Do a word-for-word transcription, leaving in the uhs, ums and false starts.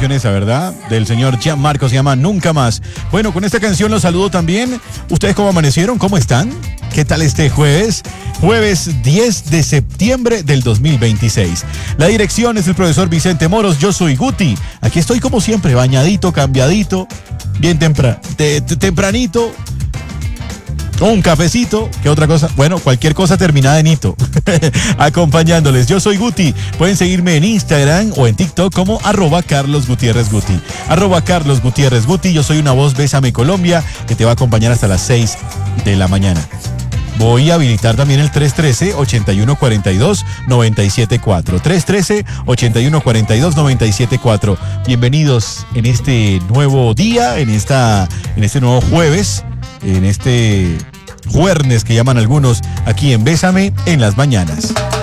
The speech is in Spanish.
canción esa, ¿verdad? Del señor Gianmarco, se llama Nunca Más. Bueno, con esta canción los saludo también. ¿Ustedes cómo amanecieron? ¿Cómo están? ¿Qué tal este jueves? Jueves diez de septiembre del dos mil veintiséis. La dirección es el profesor Vicente Moros. Yo soy Guti. Aquí estoy como siempre, bañadito, cambiadito, bien tempra- te- te- tempranito. Un cafecito, ¿qué otra cosa? Bueno, cualquier cosa terminada en hito. Acompañándoles, yo soy Guti. Pueden seguirme en Instagram o en TikTok como arroba Carlos Gutiérrez Guti. Arroba Carlos Gutiérrez Guti. Yo soy una voz Bésame Colombia que te va a acompañar hasta las seis de la mañana. Voy a habilitar también el tres uno tres, ocho uno cuatro dos, nueve siete cuatro. tres uno tres, ocho uno cuatro dos, nueve siete cuatro. Bienvenidos en este nuevo día, en, esta, en este nuevo jueves, en este jueves que llaman algunos, aquí en Bésame en las mañanas.